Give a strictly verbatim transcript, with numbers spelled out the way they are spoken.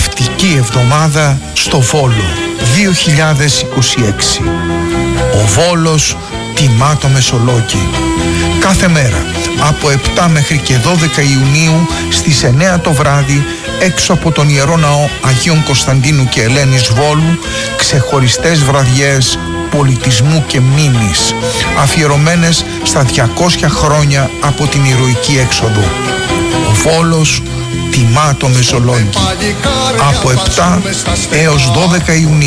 ναυτική εβδομάδα στο Βόλο δύο χιλιάδες είκοσι έξι. Ο Βόλος τιμά το Μεσολόγγι. Κάθε μέρα από επτά μέχρι και δώδεκα Ιουνίου στις εννέα το βράδυ, έξω από τον Ιερό Ναό Αγίων Κωνσταντίνου και Ελένης Βόλου, ξεχωριστές βραδιές πολιτισμού και μνήμης, αφιερωμένες στα διακόσια χρόνια από την ηρωική έξοδο. Ο Βόλος τιμά το Μεσολόγγι από επτά έως δώδεκα Ιουνίου.